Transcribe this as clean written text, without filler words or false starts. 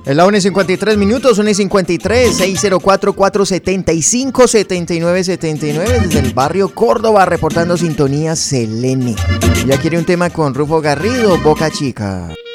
Es la 1:53 minutos, 1:53, 604-475-7979 desde el barrio Córdoba, reportando sintonía Selene. Ya quiere un tema con Rufo Garrido, Boca Chica.